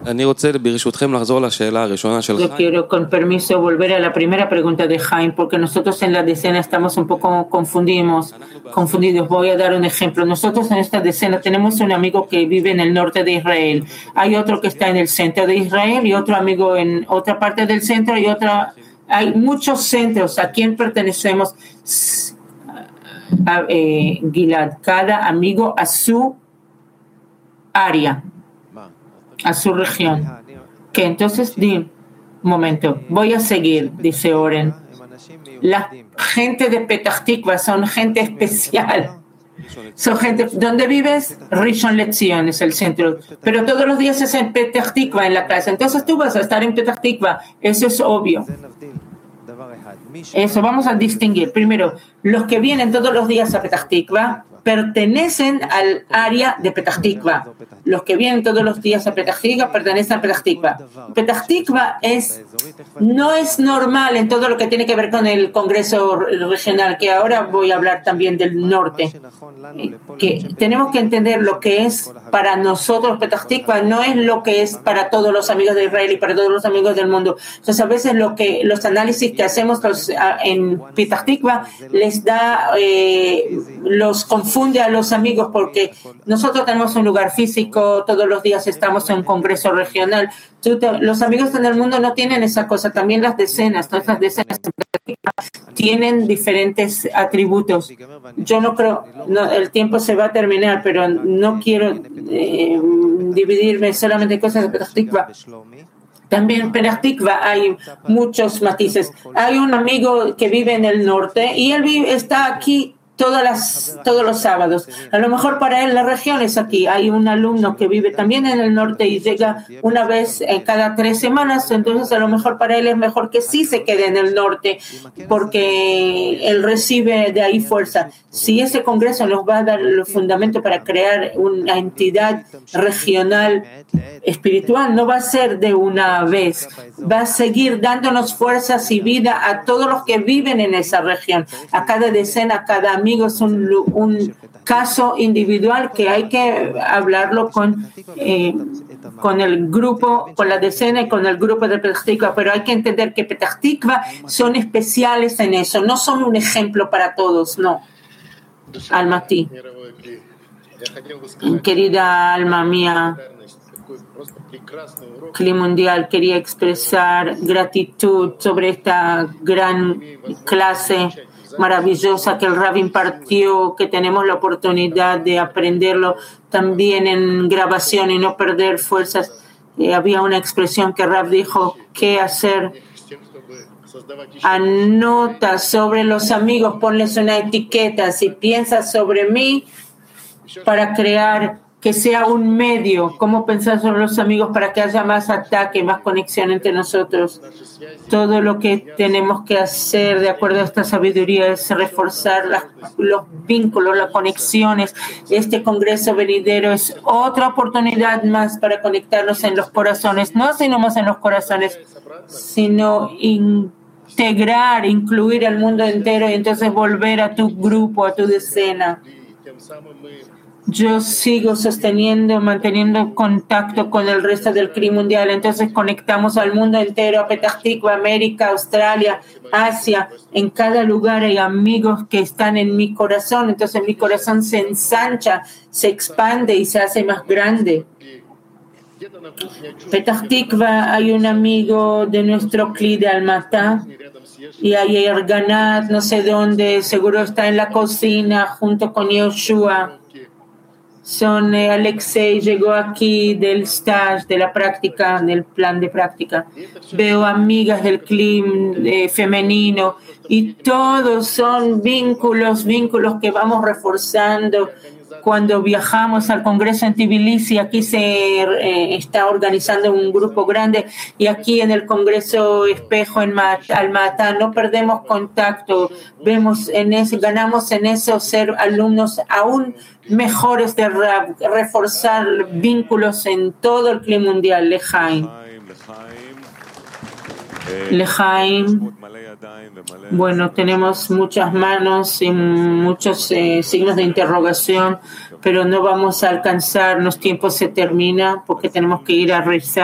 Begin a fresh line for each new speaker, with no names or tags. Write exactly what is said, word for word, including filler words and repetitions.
Yo quiero, con permiso, volver a la primera pregunta de Jaime, porque nosotros en la decena estamos un poco confundimos, confundidos. Voy a dar un ejemplo. Nosotros en esta decena tenemos un amigo que vive en el norte de Israel. Hay otro que está en el centro de Israel y otro amigo en otra parte del centro y otra. Hay muchos centros. ¿A quién pertenecemos? A, eh, Gilad, cada amigo a su área, a su región. Que entonces, di, un momento, voy a seguir, dice Oren. La gente de Petah Tikva son gente especial. Son gente, ¿dónde vives? Rishon LeZion es el centro, pero todos los días es en Petah Tikva en la casa. Entonces tú vas a estar en Petah Tikva, eso es obvio. Eso vamos a distinguir. Primero, los que vienen todos los días a Petah Tikva pertenecen al área de Petah Tikva. Los que vienen todos los días a Petah Tikva pertenecen a Petah Tikva. Petah Tikva es, no es normal en todo lo que tiene que ver con el Congreso Regional, que ahora voy a hablar también del norte. Que tenemos que entender lo que es para nosotros Petah Tikva, no es lo que es para todos los amigos de Israel y para todos los amigos del mundo. Entonces, a veces lo que, los análisis que hacemos los, en Petah Tikva les da, eh, los confunde a los amigos, porque nosotros tenemos un lugar físico, todos los días estamos en un congreso regional. Los amigos en el mundo no tienen esa cosa, también las decenas, todas las decenas tienen diferentes atributos. Yo no creo, no, el tiempo se va a terminar, pero no quiero eh, dividirme solamente en cosas de Petah Tikva. También en Petah Tikva hay muchos matices. Hay un amigo que vive en el norte y él vive, está aquí Todas las, todos los sábados. A lo mejor para él la región es aquí. Hay un alumno que vive también en el norte y llega una vez en cada tres semanas, entonces a lo mejor para él es mejor que sí se quede en el norte porque él recibe de ahí fuerza. Si ese congreso nos va a dar el fundamento para crear una entidad regional espiritual, no va a ser de una vez, va a seguir dándonos fuerzas y vida a todos los que viven en esa región, a cada decena, a cada amigo. Es un, un caso individual que hay que hablarlo con, eh, con el grupo, con la decena y con el grupo de Petah Tikva, pero hay que entender que Petah Tikva son especiales en eso, no son un ejemplo para todos, no. Alma ti, querida alma mía, Clima Mundial, quería expresar gratitud sobre esta gran clase maravillosa que el Rav impartió, que tenemos la oportunidad de aprenderlo también en grabación y no perder fuerzas. Eh, había una expresión que Rav dijo, ¿qué hacer? Anota sobre los amigos, ponles una etiqueta. Si piensas sobre mí, para crear que sea un medio, cómo pensar sobre los amigos para que haya más ataque, más conexión entre nosotros. Todo lo que tenemos que hacer de acuerdo a esta sabiduría es reforzar las, los vínculos, las conexiones. Este congreso venidero es otra oportunidad más para conectarnos en los corazones, no sino más en los corazones, sino integrar, incluir al mundo entero y entonces volver a tu grupo, a tu decena. Yo sigo sosteniendo, manteniendo contacto con el resto del Clima Mundial. Entonces conectamos al mundo entero, a Petah Tikva, América, Australia, Asia. En cada lugar hay amigos que están en mi corazón. Entonces mi corazón se ensancha, se expande y se hace más grande. Petah Tikva, hay un amigo de nuestro Cli de Almatá. Y hay Erganat, no sé dónde, seguro está en la cocina junto con Yoshua. Son eh, Alexei llegó aquí del stage, de la práctica, del plan de práctica. Veo amigas del clima eh, femenino y todos son vínculos, vínculos que vamos reforzando. Cuando viajamos al Congreso en Tbilisi, aquí se eh, está organizando un grupo grande y aquí en el Congreso Espejo en Almatá no perdemos contacto, vemos en eso, ganamos en eso ser alumnos aún mejores de reforzar vínculos en todo el Clima Mundial. Lejaim. Lejaim. Bueno, tenemos muchas manos y muchos eh, signos de interrogación, pero no vamos a alcanzar, los tiempos se terminan porque tenemos que ir a rezar.